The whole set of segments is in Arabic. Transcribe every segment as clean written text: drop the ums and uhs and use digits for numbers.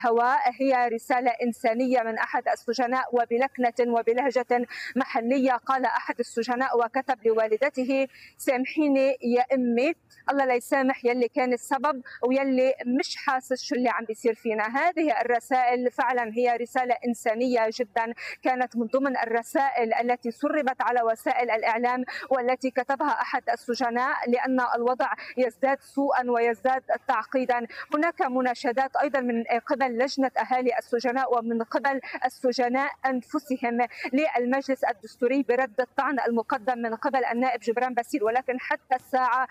الهواء هي رسالة إنسانية من أحد السجناء، وبلكنة وبلهجة محلية قال أحد السجناء وكتب لوالدته: سامحيني يا أمي، الله لا يسامح يلي كان السبب ويلي مش حاسس شو اللي عم بيصير فينا. هذه الرسائل فعلا هي رسالة إنسانية جدا، كانت من ضمن الرسائل التي سربت على وسائل الإعلام والتي كتبها أحد السجناء، لأن الوضع يزداد سوءا ويزداد تعقيدا. هناك مناشدات أيضا من قبل لجنة أهالي السجناء ومن قبل السجناء أنفسهم للمجلس الدستوري برد الطعن المقدم من قبل النائب جبران باسيل، ولكن حتى الساعة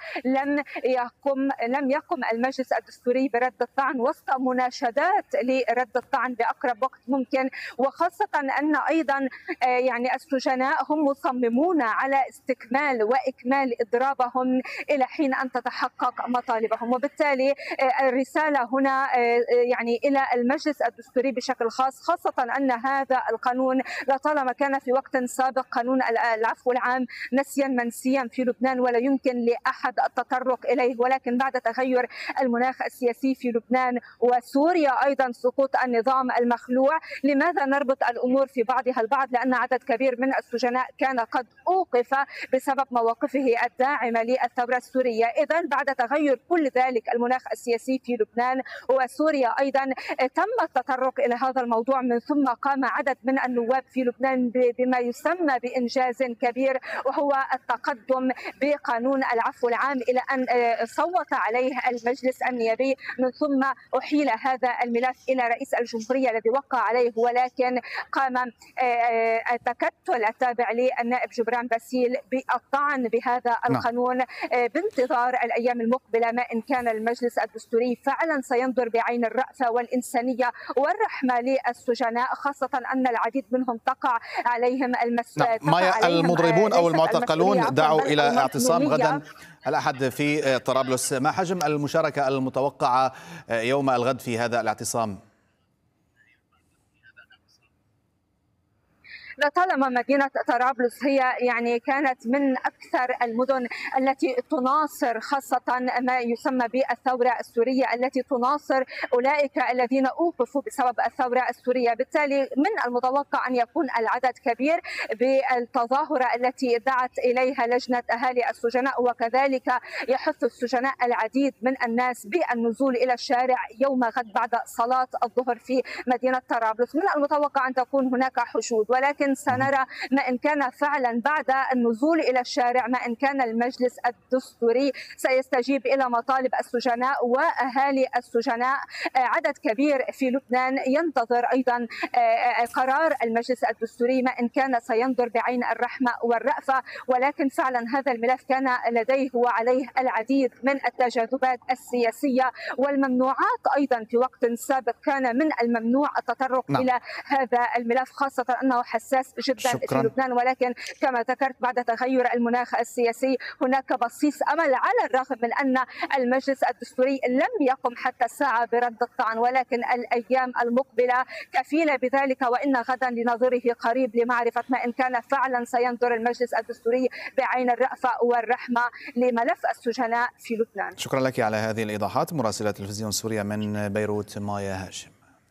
لم يقم المجلس الدستوري برد الطعن وسط مناشدات لرد الطعن بأقرب وقت ممكن، وخاصة أن أيضا يعني السجناء هم مصممون على استكمال وإكمال إضرابهم إلى حين أن تتحقق مطالبهم. وبالتالي الرسالة هنا يعني إلى المجلس الدستوري بشكل خاص، خاصة أن هذا القانون لطالما كان في وقت سابق قانون العفو العام نسيا منسيا في لبنان ولا يمكن لأحد التطرق إليه، ولكن بعد تغير المناخ السياسي في لبنان وسوريا أيضا سقوط النظام المخلوع، لماذا نربط الأمور في بعضها البعض؟ لأن عدد كبير من السجناء كان قد أوقف بسبب مواقفه الداعمة للثورة السورية. إذن بعد تغير كل ذلك المناخ السياسي في لبنان وسوريا أيضا تم التطرق إلى هذا الموضوع، من ثم قام عدد من النواب في لبنان بما يسمى بإنجاز كبير، وهو التقدم بقانون العفو العام إلى أن صوت عليه المجلس النيابي، من ثم أحيل هذا الملف إلى رئيس الجمهورية الذي وقع عليه، ولكن قام التكتل التابع للنائب جبران باسيل بالطعن بهذا القانون بانتظار الأيام المقبلة، ما إن كان المجلس الدستوري فعلا سينظر بعين الرأفة والإنسانية والرحمة للسجناء، خاصة أن العديد منهم تقع عليهم مايا، المضربون أو المعتقلون دعوا إلى اعتصام غدا الأحد في طرابلس، ما حجم المشاركة المتوقعة يوم الغد في هذا الاعتصام؟ لطالما مدينة طرابلس هي يعني كانت من أكثر المدن التي تناصر خاصة ما يسمى بالثورة السورية، التي تناصر أولئك الذين أوقفوا بسبب الثورة السورية، بالتالي من المتوقع أن يكون العدد كبير بالتظاهرة التي دعت إليها لجنة أهالي السجناء، وكذلك يحث السجناء العديد من الناس بالنزول إلى الشارع يوم غد بعد صلاة الظهر في مدينة طرابلس. من المتوقع أن تكون هناك حشود، ولكن سنرى ما إن كان فعلا بعد النزول إلى الشارع، ما إن كان المجلس الدستوري سيستجيب إلى مطالب السجناء وأهالي السجناء. عدد كبير في لبنان ينتظر أيضا قرار المجلس الدستوري، ما إن كان سينظر بعين الرحمة والرأفة، ولكن فعلا هذا الملف كان لديه وعليه العديد من التجاذبات السياسية والممنوعات. أيضا في وقت سابق كان من الممنوع التطرق إلى هذا الملف، خاصة أنه حساس جدا في لبنان، ولكن كما ذكرت بعد تغير المناخ السياسي هناك بصيص أمل، على الرغم من أن المجلس الدستوري لم يقم حتى الساعة برد الطعن، ولكن الأيام المقبلة كفيلة بذلك، وإن غدا لنظره قريب لمعرفة ما إن كان فعلا سينظر المجلس الدستوري بعين الرأفة والرحمة لملف السجناء في لبنان. شكرا لك على هذه الإيضاحات، مراسلة تلفزيون سوريا من بيروت مايا هاشم.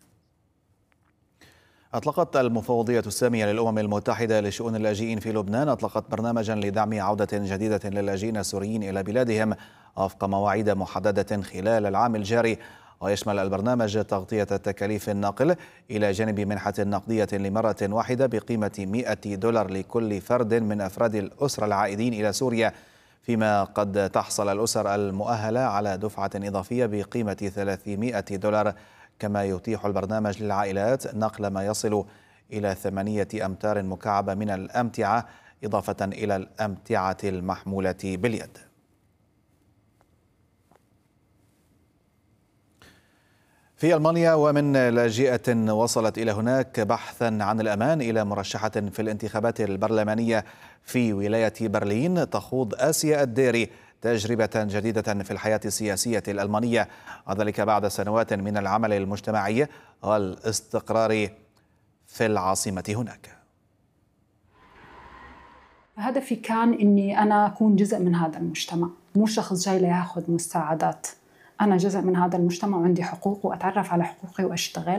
أطلقت المفوضية السامية للأمم المتحدة لشؤون اللاجئين في لبنان برنامجا لدعم عودة جديدة للاجئين السوريين إلى بلادهم وفق مواعيد محددة خلال العام الجاري، ويشمل البرنامج تغطية تكاليف النقل إلى جانب منحة نقدية لمرة واحدة بقيمة $100 لكل فرد من أفراد الأسرة العائدين إلى سوريا، فيما قد تحصل الأسر المؤهلة على دفعة إضافية بقيمة $300. كما يتيح البرنامج للعائلات نقل ما يصل إلى 8 أمتار مكعبة من الأمتعة، إضافة إلى الأمتعة المحمولة باليد. في ألمانيا، ومن لاجئة وصلت إلى هناك بحثا عن الأمان إلى مرشحة في الانتخابات البرلمانية في ولاية برلين، تخوض آسيا الديري تجربة جديدة في الحياة السياسية الألمانية، وذلك بعد سنوات من العمل المجتمعي والاستقرار في العاصمة هناك. هدفي كان إني أنا أكون جزء من هذا المجتمع، مو شخص جاي ليأخذ مساعدات. أنا جزء من هذا المجتمع وعندي حقوق وأتعرف على حقوقي وأشتغل.